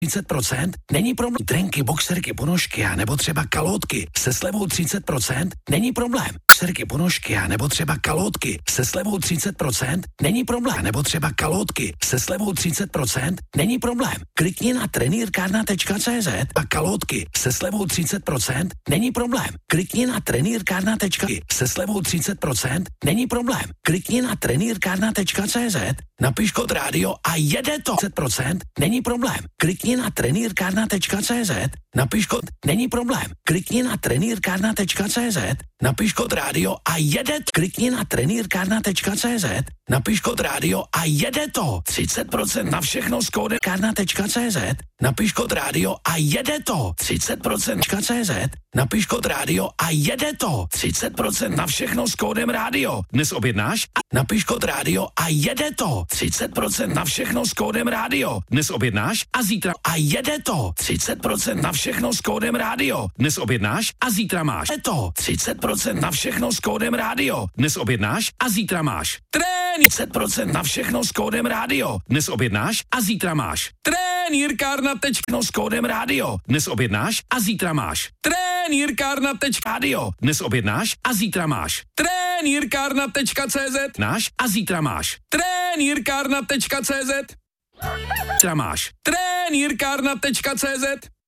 30% není problém. Trenky, boxerky, ponožky a nebo třeba kalótky se slevou 30% není problém. Boxerky, ponožky a nebo třeba kalótky se slevou 30% není problém. Nebo třeba kalótky se slevou 30% není problém. Klikni na trenýrkárna.cz a kalótky se slevou 30% není problém. Klikni na trenýrkárna.cz se slevou 30% není problém. Klikni na trenýrkárna.cz, napiš kód rádio a jede to. 30% není problém. Klikni na trenýrkárna.cz, napiš kód, není problém. Klikni na trenýrkárna.cz, napiš kód rádio a jede to. Klikni na trenýrkárna.cz, napiš kód rádio a jede to. 30% na všechno s kódem kárna.cz, napiš kód rádio a jede to. 30% napiš kód rádio a jede to. 30% na všechno s kódem rádio. Dnes objednáš? Napiš kód rádio a jede to. 30% na všechno s kódem rádio. Dnes objednáš a zítra a jede to. 30% na všechno s kódem rádio. Dnes objednáš a zítra máš. Je to 30% na všechno s kódem rádio. Dnes objednáš a zítra máš. 30% na všechno s kódem rádio. Dnes objednáš a zítra máš. Trenýrkárna.cz s kódem rádio. Dnes objednáš a zítra máš. Trenýrkárna.radio. Dnes objednáš a zítra máš. Trenýrkárna.cz náš a zítra máš. Trenýrkárna.cz zítra máš. Trenýrkárna.cz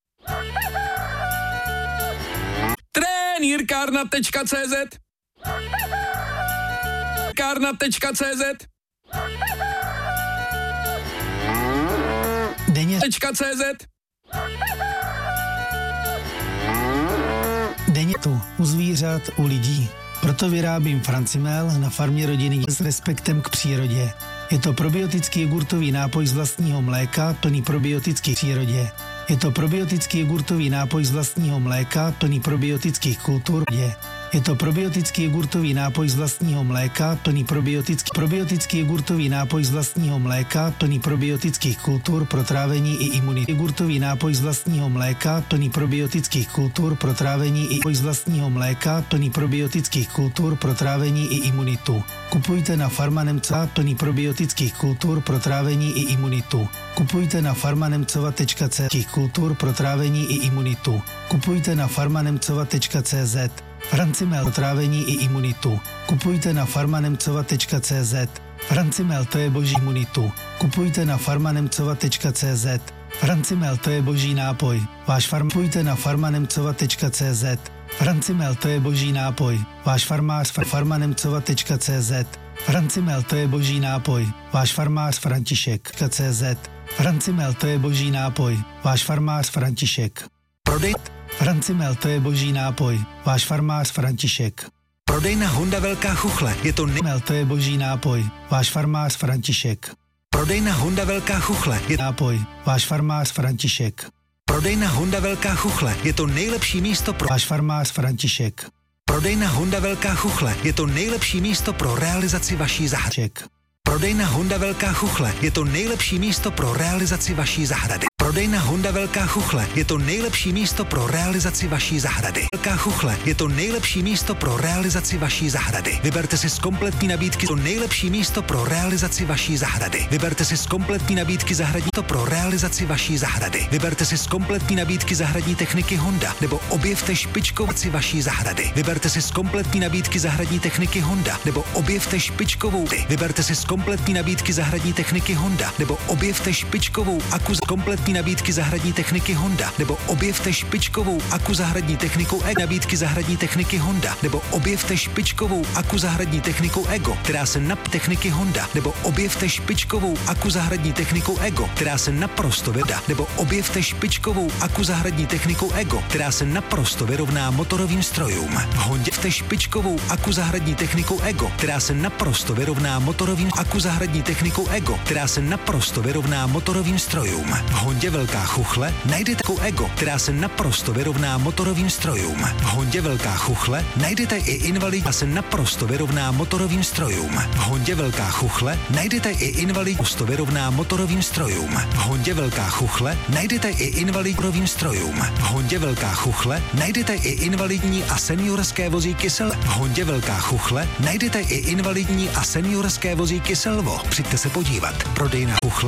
Trenýrkárna.cz Kárna.cz Denně.cz Denně tu, u zvířat, u lidí. Proto vyrábím Francimel na farmě rodiny s respektem k přírodě. Je to probiotický jogurtový nápoj z vlastního mléka, plný probiotických přírodě. Je to probiotický jogurtový nápoj z vlastního mléka, plný probiotických kultur. Je to probiotický jogurtový nápoj z vlastního mléka, plný probiotický jogurtový nápoj z vlastního mléka, plný probiotických kultur pro trávení i imunitu. Jogurtový nápoj z vlastního mléka, plný probiotických kultur pro trávení i z vlastního mléka, plný probiotických kultur pro trávení i imunitu. Kupujte na Farma Nemcova, plný probiotických kultur pro trávení i imunitu. Kupujte na farmanemcova.cz kultur pro trávení i imunitu. Kupujte na farmanemcova.cz Francimel pro trávení i imunitu. Kupujte na farmanemcova.cz. Francimel, to je boží imunitu. Kupujte na farmanemcova.cz. Francimel, to je boží nápoj. Kupujte na farmanemcova.cz. Francimel, to je boží nápoj. Váš farmář farmanemcova.cz. Francimel, to je boží nápoj. Váš farmář František.cz. Francimel, to je boží nápoj. Váš farmář František. Prodej. Francimel, to je boží nápoj. Váš farmář František. Prodejna Honda Velká Chuchle. Je to to je boží nápoj. Váš farmář František. Prodejna Honda Velká Chuchle. Je nápoj. Váš farmář František. Prodejna Honda Velká Chuchle. Je to nejlepší místo pro váš farmář František. Prodejna Honda Velká Chuchle. Je to nejlepší místo pro realizaci vaší zahrady. Prodejna Honda Velká Chuchle. Je to nejlepší místo pro realizaci vaší zahrady. Prodejna Honda Velká Chuchle. Je to nejlepší místo pro realizaci vaší zahrady. Velká Chuchle. Je to nejlepší místo pro realizaci vaší zahrady. Vyberte si z kompletní nabídky to nejlepší místo pro realizaci vaší zahrady. Vyberte si z kompletní nabídky zahradní to pro realizaci vaší zahrady. Vyberte si z kompletní nabídky zahradní techniky Honda nebo objevte špičkovací vaší zahrady. Vyberte si z kompletní nabídky zahradní techniky Honda nebo objevte špičkovou. Vyberte si z kompletní nabídky zahradní techniky Honda nebo objevte špičkovou aku z kompletní nabídky zahradní techniky Honda nebo objevte špičkovou aku zahradní technikou nabídky zahradní techniky Honda nebo objevte špičkovou aku zahradní technikou Ego, která se na techniky Honda nebo objevte špičkovou aku zahradní technikou Ego, která se naprosto vydá nebo objevte špičkovou aku zahradní technikou Ego, která se naprosto vyrovná motorovým strojům. V Hondě vte špičkovou aku zahradní technikou Ego, která se naprosto vyrovná motorovým aku zahradní technikou Ego, která se naprosto vyrovná motorovým strojům. V Hondě Velká Chuchle najdete Ego, která se naprosto vyrovná motorovým strojům. V Hondě Velká Chuchle najdete i invalid a se naprosto vyrovná motorovým strojům. V Hondě Velká Chuchle najdete i invalid a vyrovná motorovým strojům. V Hondě Velká Chuchle najdete i invalidovým strojům. V Hondě Velká Chuchle najdete i invalidní a seniorské vozíky v Hondě Velká Chuchle najdete i invalidní a seniorské vozíky Selvo. Přijďte se podívat. Prodejna Chuchle